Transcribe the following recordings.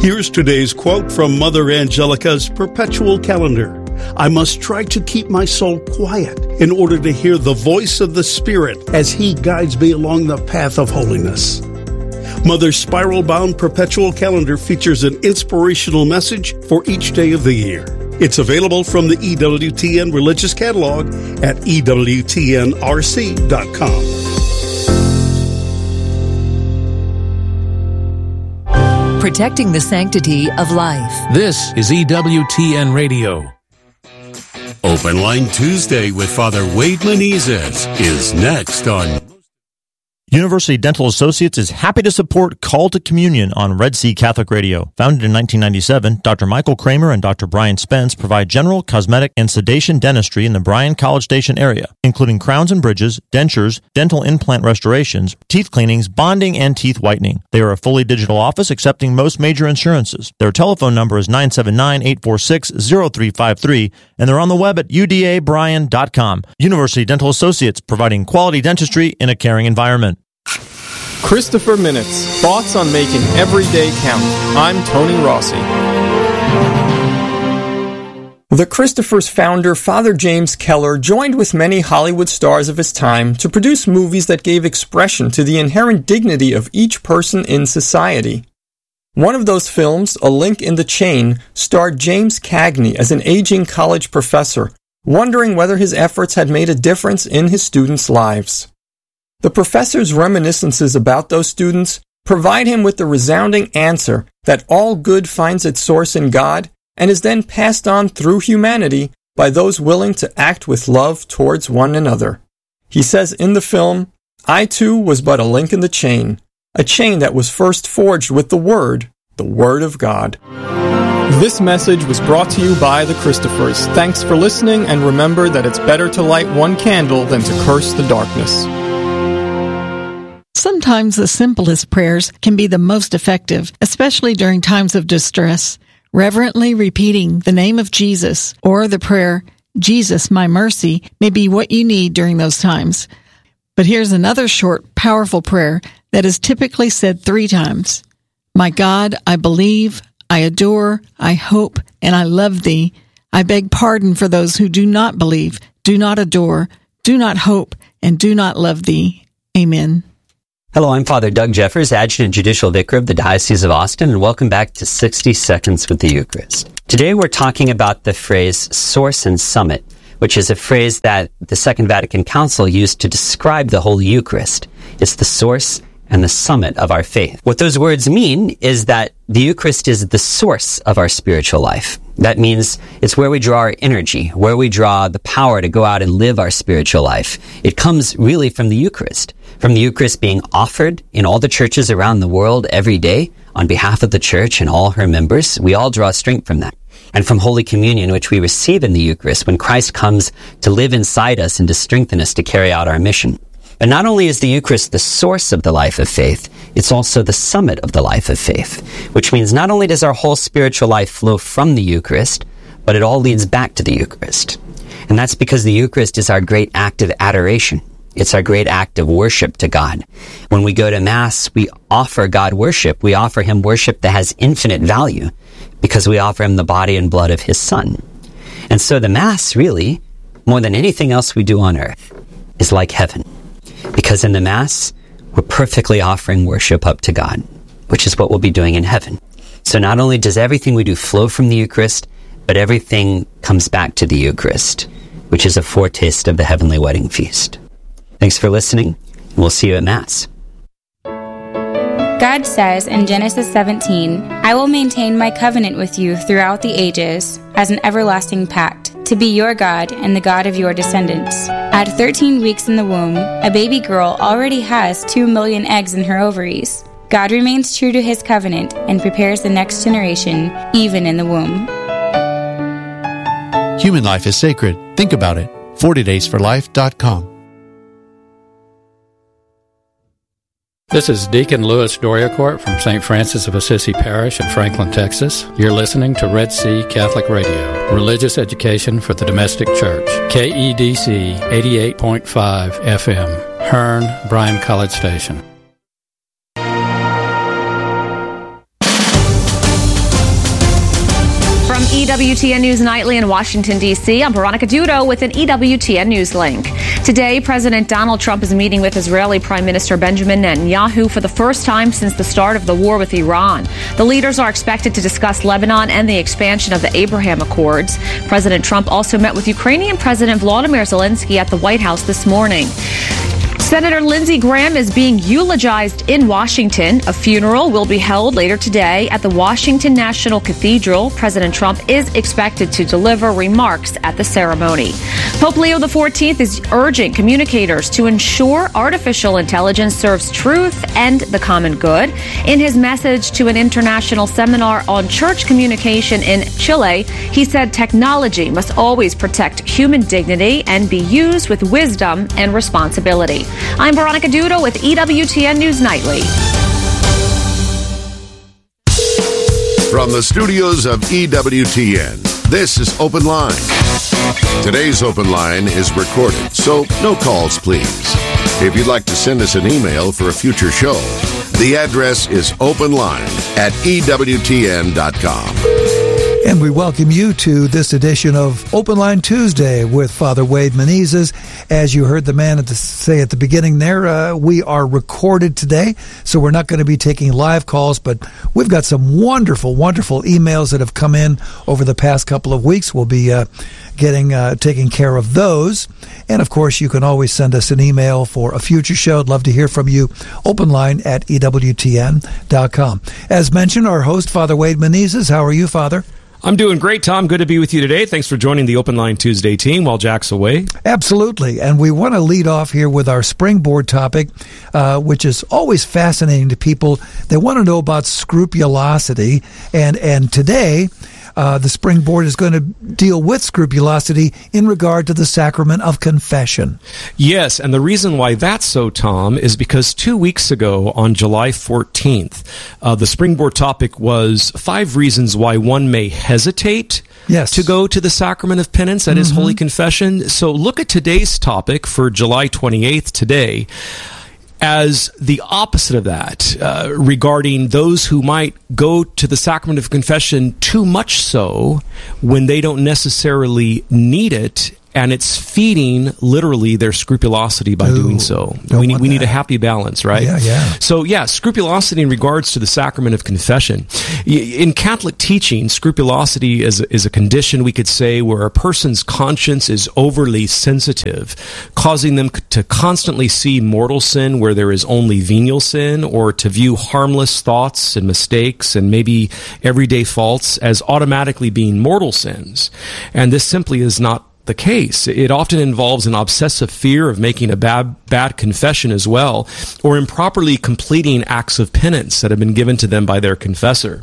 Here's today's quote from Mother Angelica's Perpetual Calendar. I must try to keep my soul quiet in order to hear the voice of the Spirit as He guides me along the path of holiness. Mother's spiral-bound Perpetual Calendar features an inspirational message for each day of the year. It's available from the EWTN Religious Catalog at EWTNRC.com. Protecting the sanctity of life. This is EWTN Radio. Open Line Tuesday with Father Wade Menezes is next on University Dental Associates is happy to support Call to Communion on Red Sea Catholic Radio. Founded in 1997, Dr. Michael Kramer and Dr. Brian Spence provide general, cosmetic, and sedation dentistry in the Bryan College Station area, including crowns and bridges, dentures, dental implant restorations, teeth cleanings, bonding, and teeth whitening. They are a fully digital office accepting most major insurances. Their telephone number is 979-846-0353, and they're on the web at udabryan.com. University Dental Associates, providing quality dentistry in a caring environment. Christopher Minutes, thoughts on making every day count. I'm Tony Rossi. The Christopher's founder, Father James Keller, joined with many Hollywood stars of his time to produce movies that gave expression to the inherent dignity of each person in society. One of those films, A Link in the Chain, starred James Cagney as an aging college professor, wondering whether his efforts had made a difference in his students' lives. The professor's reminiscences about those students provide him with the resounding answer that all good finds its source in God and is then passed on through humanity by those willing to act with love towards one another. He says in the film, I too was but a link in the chain, a chain that was first forged with the Word of God. This message was brought to you by the Christophers. Thanks for listening, and remember that it's better to light one candle than to curse the darkness. Sometimes the simplest prayers can be the most effective, especially during times of distress. Reverently repeating the name of Jesus or the prayer, Jesus, my mercy, may be what you need during those times. But here's another short, powerful prayer that is typically said 3 times. My God, I believe, I adore, I hope, and I love thee. I beg pardon for those who do not believe, do not adore, do not hope, and do not love thee. Amen. Hello, I'm Father Doug Jeffers, Adjutant Judicial Vicar of the Diocese of Austin, and welcome back to 60 Seconds with the Eucharist. Today we're talking about the phrase source and summit, which is a phrase that the Second Vatican Council used to describe the Holy Eucharist. It's the source and the summit of our faith. What those words mean is that the Eucharist is the source of our spiritual life. That means it's where we draw our energy, where we draw the power to go out and live our spiritual life. It comes really from the Eucharist being offered in all the churches around the world every day on behalf of the Church and all her members. We all draw strength from that. And from Holy Communion, which we receive in the Eucharist when Christ comes to live inside us and to strengthen us to carry out our mission. And not only is the Eucharist the source of the life of faith, it's also the summit of the life of faith, which means not only does our whole spiritual life flow from the Eucharist, but it all leads back to the Eucharist. And that's because the Eucharist is our great act of adoration. It's our great act of worship to God. When we go to Mass, we offer God worship. We offer Him worship that has infinite value because we offer Him the body and blood of His Son. And so the Mass, really, more than anything else we do on earth, is like heaven. Because in the Mass, we're perfectly offering worship up to God, which is what we'll be doing in heaven. So not only does everything we do flow from the Eucharist, but everything comes back to the Eucharist, which is a foretaste of the heavenly wedding feast. Thanks for listening, and we'll see you at Mass. God says in Genesis 17, I will maintain my covenant with you throughout the ages as an everlasting pact, to be your God and the God of your descendants. At 13 weeks in the womb, a baby girl already has 2 million eggs in her ovaries. God remains true to His covenant and prepares the next generation, even in the womb. Human life is sacred. Think about it. 40daysforlife.com. This is Deacon Louis Doriacourt from St. Francis of Assisi Parish in Franklin, Texas. You're listening to Red Sea Catholic Radio, religious education for the domestic church. KEDC 88.5 FM, Hearn, Bryan College Station. EWTN News Nightly in Washington, D.C. I'm Veronica Dudo with an EWTN News link. Today, President Donald Trump is meeting with Israeli Prime Minister Benjamin Netanyahu for the first time since the start of the war with Iran. The leaders are expected to discuss Lebanon and the expansion of the Abraham Accords. President Trump also met with Ukrainian President Volodymyr Zelensky at the White House this morning. Senator Lindsey Graham is being eulogized in Washington. A funeral will be held later today at the Washington National Cathedral. President Trump is expected to deliver remarks at the ceremony. Pope Leo XIV is urging communicators to ensure artificial intelligence serves truth and the common good. In his message to an international seminar on church communication in Chile, he said technology must always protect human dignity and be used with wisdom and responsibility. I'm Veronica Dudo with EWTN News Nightly. From the studios of EWTN, this is Open Line. Today's Open Line is recorded, so no calls, please. If you'd like to send us an email for a future show, the address is openline@EWTN.com. And we welcome you to this edition of Open Line Tuesday with Father Wade Menezes. As you heard the man say at the beginning there, we are recorded today, so we're not going to be taking live calls, but we've got some wonderful, wonderful emails that have come in over the past couple of weeks. We'll be taking care of those. And, of course, you can always send us an email for a future show. I'd love to hear from you. Openline@EWTN.com. As mentioned, our host, Father Wade Menezes. How are you, Father? I'm doing great, Tom. Good to be with you today. Thanks for joining the Open Line Tuesday team while Jack's away. Absolutely. And we want to lead off here with our springboard topic, which is always fascinating to people. They want to know about scrupulosity. And today, the springboard is going to deal with scrupulosity in regard to the sacrament of confession. Yes, and the reason why that's so, Tom, is because 2 weeks ago on July 14th, the springboard topic was 5 reasons why one may hesitate to go to the sacrament of penance, that is Holy Confession. So look at today's topic for July 28th today as the opposite of that, regarding those who might go to the sacrament of confession too much so when they don't necessarily need it, and it's feeding literally their scrupulosity by doing so. We need a happy balance, right? Yeah. So, scrupulosity in regards to the sacrament of confession. In Catholic teaching, scrupulosity is a condition, we could say, where a person's conscience is overly sensitive, causing them to constantly see mortal sin where there is only venial sin, or to view harmless thoughts and mistakes and maybe everyday faults as automatically being mortal sins. And this simply is not the case. It often involves an obsessive fear of making a bad confession as well, or improperly completing acts of penance that have been given to them by their confessor.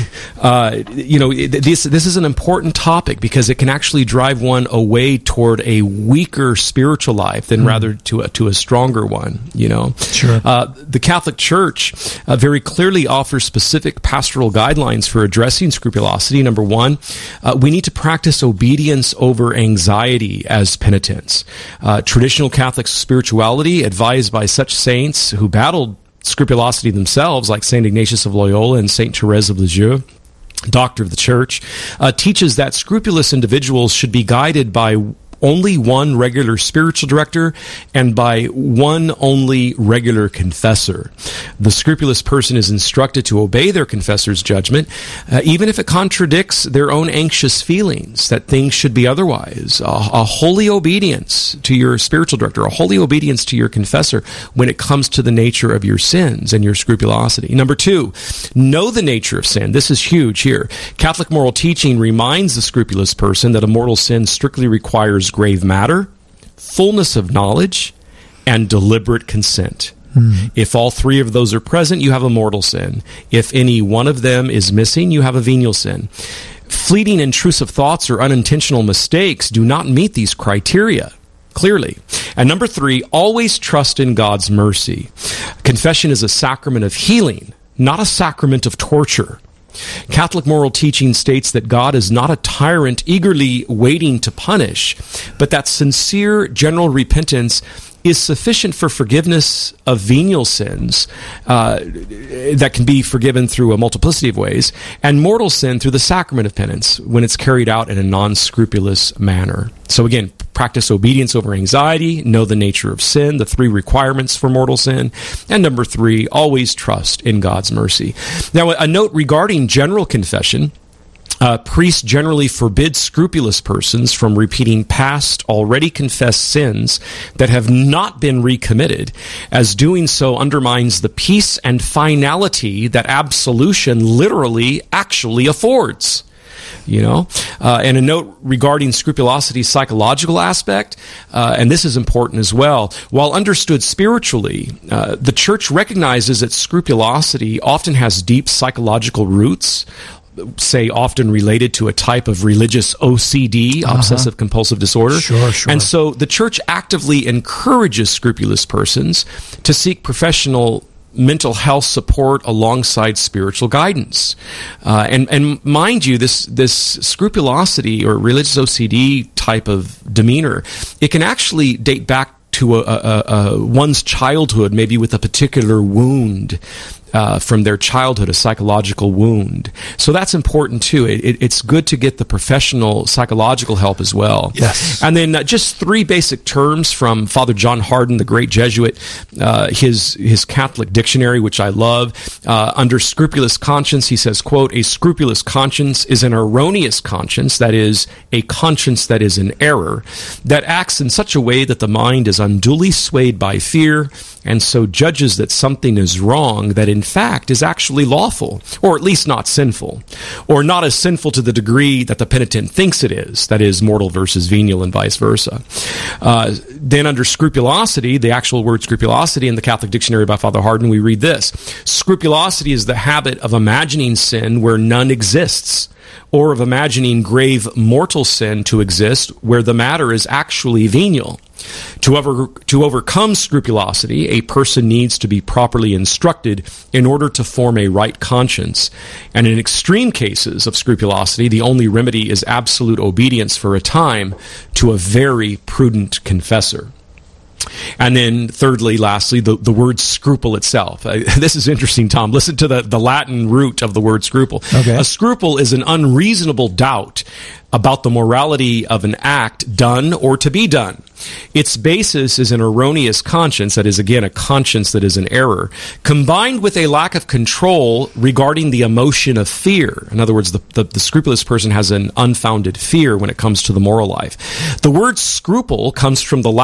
This is an important topic because it can actually drive one away toward a weaker spiritual life than rather to a stronger one. Sure. The Catholic Church very clearly offers specific pastoral guidelines for addressing scrupulosity. Number one, we need to practice obedience over anxiety as penitence. Traditional Catholic spirituality, advised by such saints who battled scrupulosity themselves, like St. Ignatius of Loyola and St. Therese of Lisieux, Doctor of the Church, teaches that scrupulous individuals should be guided by only one regular spiritual director and by one only regular confessor. The scrupulous person is instructed to obey their confessor's judgment, even if it contradicts their own anxious feelings that things should be otherwise. A holy obedience to your spiritual director, a holy obedience to your confessor when it comes to the nature of your sins and your scrupulosity. Number two, know the nature of sin. This is huge here. Catholic moral teaching reminds the scrupulous person that a mortal sin strictly requires grave matter, fullness of knowledge, and deliberate consent. If all 3 of those are present, you have a mortal sin. If any one of them is missing, you have a venial sin. Fleeting intrusive thoughts or unintentional mistakes do not meet these criteria clearly. And number 3, always trust in God's mercy. Confession is a sacrament of healing, not a sacrament of torture. Catholic moral teaching states that God is not a tyrant eagerly waiting to punish, but that sincere general repentance is sufficient for forgiveness of venial sins that can be forgiven through a multiplicity of ways, and mortal sin through the sacrament of penance when it's carried out in a non-scrupulous manner. So again, practice obedience over anxiety, know the nature of sin, the 3 requirements for mortal sin, and number 3, always trust in God's mercy. Now, a note regarding general confession. Priests generally forbid scrupulous persons from repeating past, already confessed sins that have not been recommitted, as doing so undermines the peace and finality that absolution literally actually affords. And a note regarding scrupulosity's psychological aspect, and this is important as well. While understood spiritually, the Church recognizes that scrupulosity often has deep psychological roots, say often related to a type of religious OCD, obsessive compulsive disorder. Sure. And so the Church actively encourages scrupulous persons to seek professional mental health support alongside spiritual guidance. And mind you, this scrupulosity or religious OCD type of demeanor, it can actually date back to one's childhood, maybe with a particular wound from their childhood, a psychological wound. So that's important too. It's good to get the professional psychological help as well. Yes. And then just 3 basic terms from Father John Hardon, the great Jesuit, his Catholic dictionary, which I love. Under scrupulous conscience, he says, quote, "A scrupulous conscience is an erroneous conscience, that is, a conscience that is in error, that acts in such a way that the mind is unduly swayed by fear, and so judges that something is wrong that in fact is actually lawful, or at least not sinful, or not as sinful to the degree that the penitent thinks it is, that is, mortal versus venial and vice versa." Then under scrupulosity, the actual word scrupulosity in the Catholic dictionary by Father Hardon, we read this: "Scrupulosity is the habit of imagining sin where none exists, or of imagining grave mortal sin to exist where the matter is actually venial. To overcome scrupulosity, a person needs to be properly instructed in order to form a right conscience. And in extreme cases of scrupulosity, the only remedy is absolute obedience for a time to a very prudent confessor." And then thirdly, lastly, the word scruple itself. This is interesting, Tom. Listen to the Latin root of the word scruple. Okay. A scruple is an unreasonable doubt about the morality of an act done or to be done. Its basis is an erroneous conscience, that is, again, a conscience that is in error, combined with a lack of control regarding the emotion of fear. In other words, the scrupulous person has an unfounded fear when it comes to the moral life. The word scruple comes from the